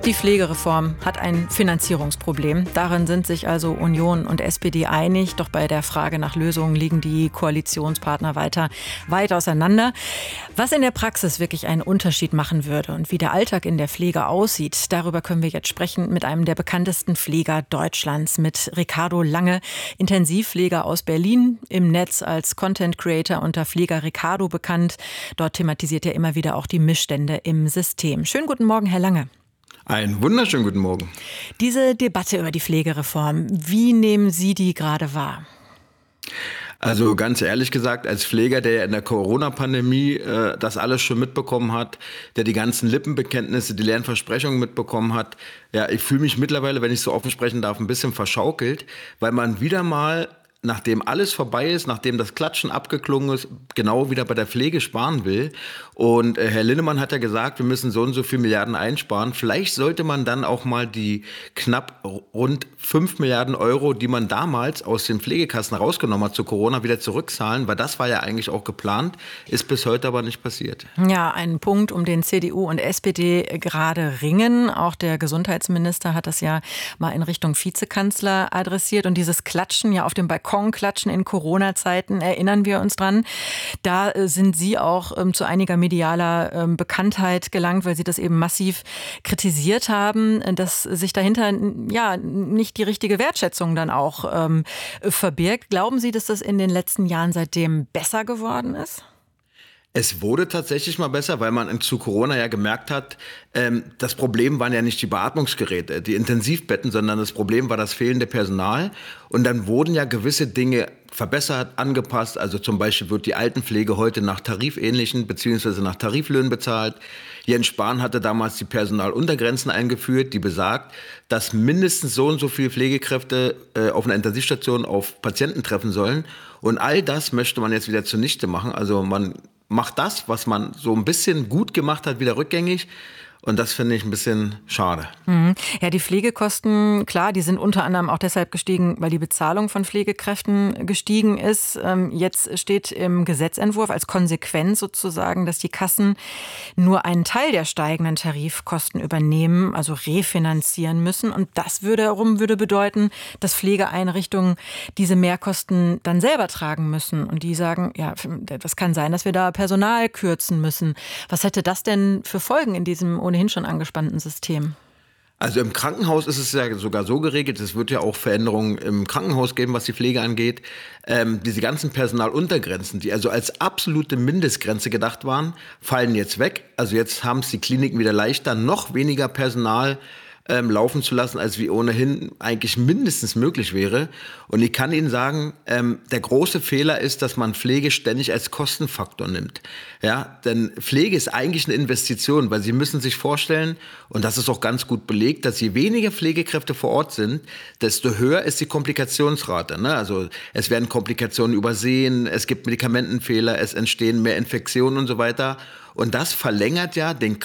Die Pflegereform hat ein Finanzierungsproblem. Darin sind sich also Union und SPD einig. Doch bei der Frage nach Lösungen liegen die Koalitionspartner weiter weit auseinander. Was in der Praxis wirklich einen Unterschied machen würde und wie der Alltag in der Pflege aussieht, darüber können wir jetzt sprechen mit einem der bekanntesten Pfleger Deutschlands, mit Ricardo Lange, Intensivpfleger aus Berlin, im Netz als Content Creator unter Pfleger Ricardo bekannt. Dort thematisiert er immer wieder auch die Missstände im System. Schönen guten Morgen, Herr Lange. Einen wunderschönen guten Morgen. Diese Debatte über die Pflegereform, wie nehmen Sie die gerade wahr? Also ganz ehrlich gesagt, als Pfleger, der ja in der Corona-Pandemie das alles schon mitbekommen hat, der die ganzen Lippenbekenntnisse, die leeren Versprechungen mitbekommen hat, ja, ich fühle mich mittlerweile, wenn ich so offen sprechen darf, ein bisschen verschaukelt, weil man wieder mal, nachdem alles vorbei ist, nachdem das Klatschen abgeklungen ist, genau wieder bei der Pflege sparen will. Und Herr Linnemann hat ja gesagt, wir müssen so und so viel Milliarden einsparen. Vielleicht sollte man dann auch mal die knapp rund 5 Milliarden Euro, die man damals aus den Pflegekassen rausgenommen hat zu Corona, wieder zurückzahlen, weil das war ja eigentlich auch geplant, ist bis heute aber nicht passiert. Ja, ein Punkt, um den CDU und SPD gerade ringen. Auch der Gesundheitsminister hat das ja mal in Richtung Vizekanzler adressiert. Und dieses Klatschen ja auf dem Balkon, Klatschen in Corona-Zeiten, erinnern wir uns dran. Da sind Sie auch zu einiger medialer Bekanntheit gelangt, weil Sie das eben massiv kritisiert haben, dass sich dahinter ja nicht die richtige Wertschätzung dann auch verbirgt. Glauben Sie, dass das in den letzten Jahren seitdem besser geworden ist? Es wurde tatsächlich mal besser, weil man zu Corona ja gemerkt hat, das Problem waren ja nicht die Beatmungsgeräte, die Intensivbetten, sondern das Problem war das fehlende Personal. Und dann wurden ja gewisse Dinge verbessert, angepasst. Also zum Beispiel wird die Altenpflege heute nach tarifähnlichen bzw. nach Tariflöhnen bezahlt. Jens Spahn hatte damals die Personaluntergrenzen eingeführt, die besagt, dass mindestens so und so viele Pflegekräfte auf einer Intensivstation auf Patienten treffen sollen. Und all das möchte man jetzt wieder zunichte machen. Also man macht das, was man so ein bisschen gut gemacht hat, wieder rückgängig. Und das finde ich ein bisschen schade. Ja, die Pflegekosten, klar, die sind unter anderem auch deshalb gestiegen, weil die Bezahlung von Pflegekräften gestiegen ist. Jetzt steht im Gesetzentwurf als Konsequenz sozusagen, dass die Kassen nur einen Teil der steigenden Tarifkosten übernehmen, also refinanzieren müssen. Und das würde bedeuten, dass Pflegeeinrichtungen diese Mehrkosten dann selber tragen müssen. Und die sagen, ja, das kann sein, dass wir da Personal kürzen müssen. Was hätte das denn für Folgen in diesem ohnehin schon angespannten System? Also im Krankenhaus ist es ja sogar so geregelt, es wird ja auch Veränderungen im Krankenhaus geben, was die Pflege angeht. Diese ganzen Personaluntergrenzen, die also als absolute Mindestgrenze gedacht waren, fallen jetzt weg. Also jetzt haben es die Kliniken wieder leichter, noch weniger Personal laufen zu lassen, als wie ohnehin eigentlich mindestens möglich wäre. Und ich kann Ihnen sagen, der große Fehler ist, dass man Pflege ständig als Kostenfaktor nimmt. Ja, denn Pflege ist eigentlich eine Investition, weil Sie müssen sich vorstellen, und das ist auch ganz gut belegt, dass je weniger Pflegekräfte vor Ort sind, desto höher ist die Komplikationsrate. Ne? Also es werden Komplikationen übersehen, es gibt Medikamentenfehler, es entstehen mehr Infektionen und so weiter. Und das verlängert ja den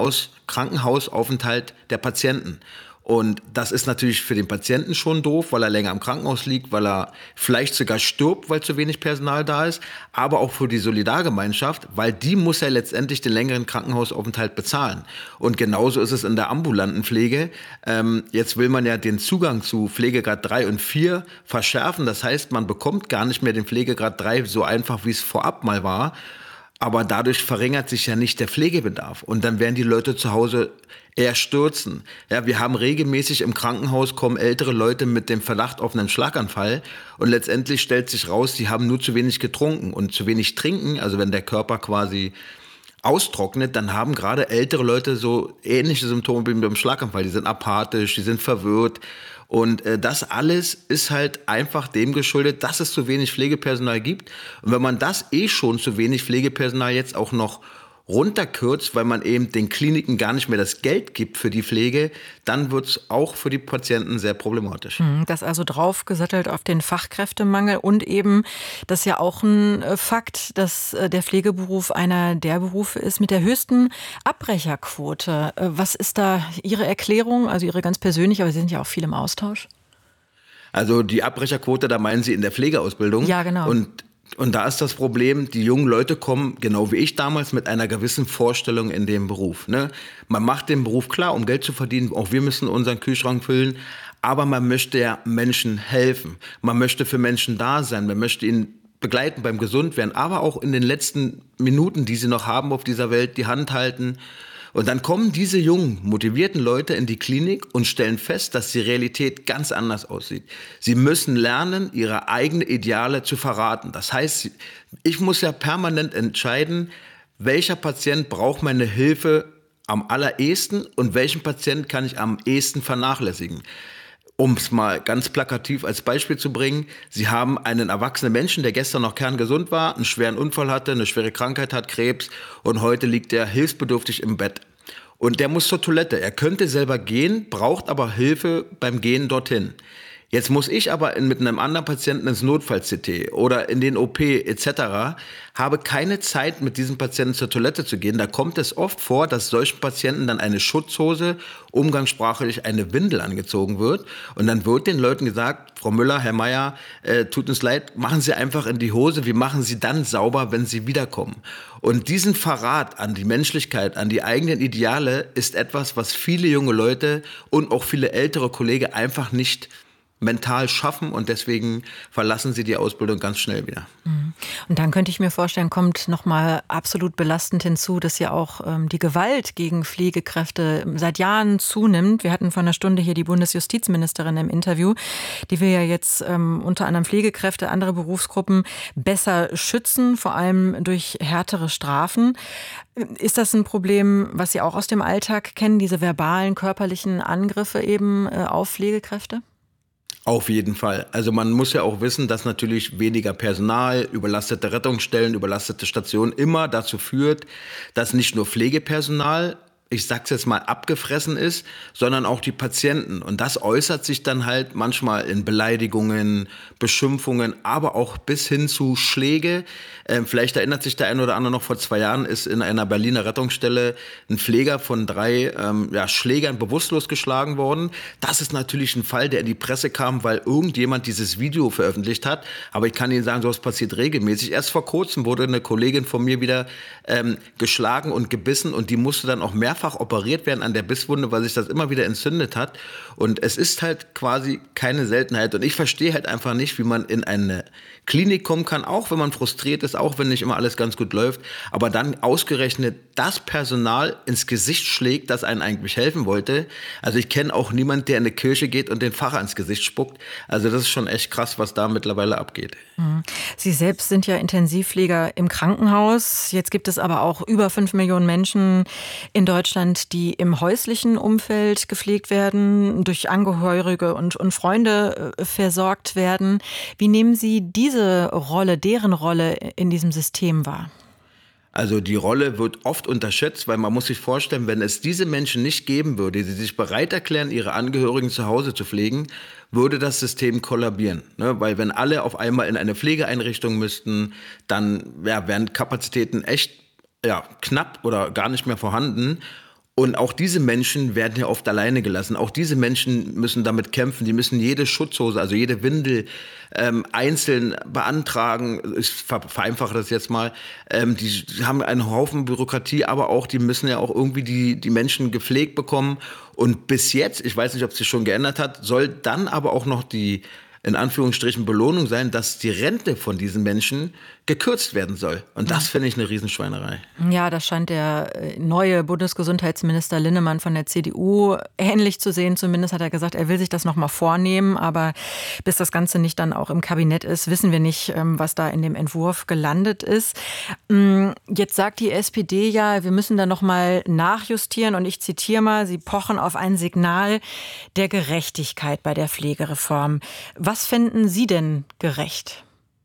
Krankenhausaufenthalt der Patienten. Und das ist natürlich für den Patienten schon doof, weil er länger im Krankenhaus liegt, weil er vielleicht sogar stirbt, weil zu wenig Personal da ist, aber auch für die Solidargemeinschaft, weil die muss ja letztendlich den längeren Krankenhausaufenthalt bezahlen. Und genauso ist es in der ambulanten Pflege. Jetzt will man ja den Zugang zu Pflegegrad 3 und 4 verschärfen. Das heißt, man bekommt gar nicht mehr den Pflegegrad 3 so einfach, wie es vorab mal war. Aber dadurch verringert sich ja nicht der Pflegebedarf. Und dann werden die Leute zu Hause eher stürzen. Ja, wir haben regelmäßig im Krankenhaus kommen ältere Leute mit dem Verdacht auf einen Schlaganfall. Und letztendlich stellt sich raus, die haben nur zu wenig getrunken. Und zu wenig trinken, also wenn der Körper quasi austrocknet, dann haben gerade ältere Leute so ähnliche Symptome wie beim Schlaganfall. Die sind apathisch, die sind verwirrt. Und das alles ist halt einfach dem geschuldet, dass es zu wenig Pflegepersonal gibt. Und wenn man das schon zu wenig Pflegepersonal jetzt auch noch runterkürzt, weil man eben den Kliniken gar nicht mehr das Geld gibt für die Pflege, dann wird es auch für die Patienten sehr problematisch. Das also draufgesattelt auf den Fachkräftemangel und eben, das ist ja auch ein Fakt, dass der Pflegeberuf einer der Berufe ist mit der höchsten Abbrecherquote. Was ist da Ihre Erklärung, also Ihre ganz persönliche, aber Sie sind ja auch viel im Austausch? Also die Abbrecherquote, da meinen Sie in der Pflegeausbildung? Ja, genau. Und Und da ist das Problem, die jungen Leute kommen, genau wie ich damals, mit einer gewissen Vorstellung in den Beruf. Ne? Man macht den Beruf klar, um Geld zu verdienen. Auch wir müssen unseren Kühlschrank füllen. Aber man möchte ja Menschen helfen. Man möchte für Menschen da sein. Man möchte ihnen begleiten beim Gesundwerden, aber auch in den letzten Minuten, die sie noch haben auf dieser Welt, die Hand halten. Und dann kommen diese jungen, motivierten Leute in die Klinik und stellen fest, dass die Realität ganz anders aussieht. Sie müssen lernen, ihre eigenen Ideale zu verraten. Das heißt, ich muss ja permanent entscheiden, welcher Patient braucht meine Hilfe am allerersten und welchen Patient kann ich am ehesten vernachlässigen. Um es mal ganz plakativ als Beispiel zu bringen, Sie haben einen erwachsenen Menschen, der gestern noch kerngesund war, einen schweren Unfall hatte, eine schwere Krankheit hat, Krebs, und heute liegt er hilfsbedürftig im Bett. Und der muss zur Toilette. Er könnte selber gehen, braucht aber Hilfe beim Gehen dorthin. Jetzt muss ich aber mit einem anderen Patienten ins Notfall-CT oder in den OP etc., habe keine Zeit, mit diesem Patienten zur Toilette zu gehen. Da kommt es oft vor, dass solchen Patienten dann eine Schutzhose, umgangssprachlich eine Windel angezogen wird. Und dann wird den Leuten gesagt, Frau Müller, Herr Meier, tut uns leid, machen Sie einfach in die Hose, wir machen Sie dann sauber, wenn Sie wiederkommen. Und diesen Verrat an die Menschlichkeit, an die eigenen Ideale ist etwas, was viele junge Leute und auch viele ältere Kollegen einfach nicht mental schaffen, und deswegen verlassen sie die Ausbildung ganz schnell wieder. Und dann könnte ich mir vorstellen, kommt nochmal absolut belastend hinzu, dass ja auch die Gewalt gegen Pflegekräfte seit Jahren zunimmt. Wir hatten vor einer Stunde hier die Bundesjustizministerin im Interview, die will ja jetzt unter anderem Pflegekräfte, andere Berufsgruppen besser schützen, vor allem durch härtere Strafen. Ist das ein Problem, was Sie auch aus dem Alltag kennen, diese verbalen, körperlichen Angriffe eben auf Pflegekräfte? Auf jeden Fall. Also man muss ja auch wissen, dass natürlich weniger Personal, überlastete Rettungsstellen, überlastete Stationen immer dazu führt, dass nicht nur Pflegepersonal, ich sag's jetzt mal, abgefressen ist, sondern auch die Patienten. Und das äußert sich dann halt manchmal in Beleidigungen, Beschimpfungen, aber auch bis hin zu Schläge. Vielleicht erinnert sich der ein oder andere noch, vor 2 Jahren ist in einer Berliner Rettungsstelle ein Pfleger von 3 Schlägern bewusstlos geschlagen worden. Das ist natürlich ein Fall, der in die Presse kam, weil irgendjemand dieses Video veröffentlicht hat. Aber ich kann Ihnen sagen, sowas passiert regelmäßig. Erst vor kurzem wurde eine Kollegin von mir wieder geschlagen und gebissen, und die musste dann auch mehrfach operiert werden an der Bisswunde, weil sich das immer wieder entzündet hat. Und es ist halt quasi keine Seltenheit. Und ich verstehe halt einfach nicht, wie man in eine Klinik kommen kann, auch wenn man frustriert ist, auch wenn nicht immer alles ganz gut läuft, aber dann ausgerechnet das Personal ins Gesicht schlägt, das einen eigentlich helfen wollte. Also ich kenne auch niemanden, der in eine Kirche geht und den Pfarrer ins Gesicht spuckt. Also das ist schon echt krass, was da mittlerweile abgeht. Sie selbst sind ja Intensivpfleger im Krankenhaus. Jetzt gibt es aber auch über 5 Millionen Menschen in Deutschland, die im häuslichen Umfeld gepflegt werden, durch Angehörige und Freunde versorgt werden. Wie nehmen Sie diese Rolle, deren Rolle in diesem System wahr? Also die Rolle wird oft unterschätzt, weil man muss sich vorstellen, wenn es diese Menschen nicht geben würde, die sich bereit erklären, ihre Angehörigen zu Hause zu pflegen, würde das System kollabieren. Ne? Weil wenn alle auf einmal in eine Pflegeeinrichtung müssten, dann wären Kapazitäten echt knapp oder gar nicht mehr vorhanden. Und auch diese Menschen werden ja oft alleine gelassen. Auch diese Menschen müssen damit kämpfen. Die müssen jede Schutzhose, also jede Windel einzeln beantragen. Ich vereinfache das jetzt mal. Die haben einen Haufen Bürokratie, aber auch, die müssen ja auch irgendwie die Menschen gepflegt bekommen. Und bis jetzt, ich weiß nicht, ob es sich schon geändert hat, soll dann aber auch noch die, in Anführungsstrichen, Belohnung sein, dass die Rente von diesen Menschen gekürzt werden soll. Und das finde ich eine Riesenschweinerei. Ja, das scheint der neue Bundesgesundheitsminister Linnemann von der CDU ähnlich zu sehen. Zumindest hat er gesagt, er will sich das noch mal vornehmen. Aber bis das Ganze nicht dann auch im Kabinett ist, wissen wir nicht, was da in dem Entwurf gelandet ist. Jetzt sagt die SPD ja, wir müssen da noch mal nachjustieren. Und ich zitiere mal, sie pochen auf ein Signal der Gerechtigkeit bei der Pflegereform. Was fänden Sie denn gerecht?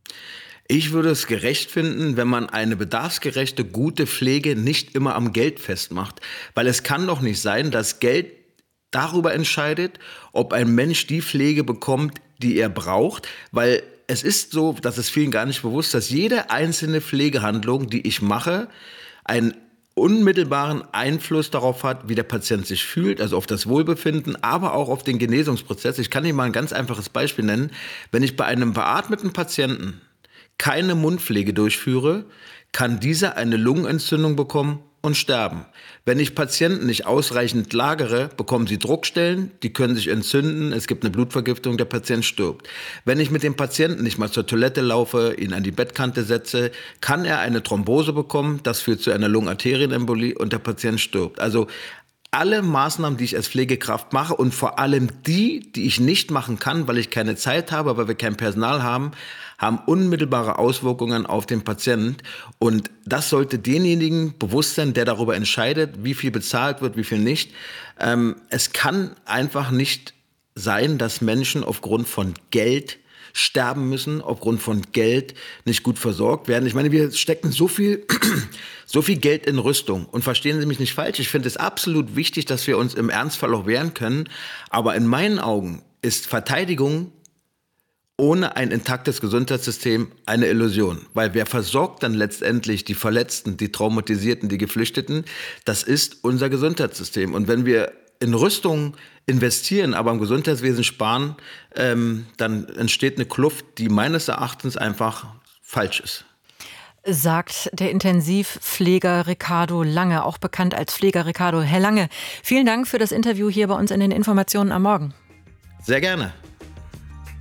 Ich würde es gerecht finden, wenn man eine bedarfsgerechte, gute Pflege nicht immer am Geld festmacht. Weil es kann doch nicht sein, dass Geld darüber entscheidet, ob ein Mensch die Pflege bekommt, die er braucht. Weil es ist so, das ist vielen gar nicht bewusst, dass jede einzelne Pflegehandlung, die ich mache, einen unmittelbaren Einfluss darauf hat, wie der Patient sich fühlt, also auf das Wohlbefinden, aber auch auf den Genesungsprozess. Ich kann Ihnen mal ein ganz einfaches Beispiel nennen. Wenn ich bei einem beatmeten Patienten keine Mundpflege durchführe, kann dieser eine Lungenentzündung bekommen und sterben. Wenn ich Patienten nicht ausreichend lagere, bekommen sie Druckstellen, die können sich entzünden, es gibt eine Blutvergiftung, der Patient stirbt. Wenn ich mit dem Patienten nicht mal zur Toilette laufe, ihn an die Bettkante setze, kann er eine Thrombose bekommen, das führt zu einer Lungenarterienembolie und der Patient stirbt. Also alle Maßnahmen, die ich als Pflegekraft mache und vor allem die ich nicht machen kann, weil ich keine Zeit habe, weil wir kein Personal haben, haben unmittelbare Auswirkungen auf den Patienten. Und das sollte denjenigen bewusst sein, der darüber entscheidet, wie viel bezahlt wird, wie viel nicht. Es kann einfach nicht sein, dass Menschen aufgrund von Geld sterben müssen, aufgrund von Geld nicht gut versorgt werden. Ich meine, wir stecken so viel Geld in Rüstung. Und verstehen Sie mich nicht falsch, ich finde es absolut wichtig, dass wir uns im Ernstfall auch wehren können. Aber in meinen Augen ist Verteidigung ohne ein intaktes Gesundheitssystem eine Illusion. Weil wer versorgt dann letztendlich die Verletzten, die Traumatisierten, die Geflüchteten? Das ist unser Gesundheitssystem. Und wenn wir in Rüstung investieren, aber im Gesundheitswesen sparen, dann entsteht eine Kluft, die meines Erachtens einfach falsch ist. Sagt der Intensivpfleger Ricardo Lange, auch bekannt als Pfleger Ricardo. Herr Lange, vielen Dank für das Interview hier bei uns in den Informationen am Morgen. Sehr gerne.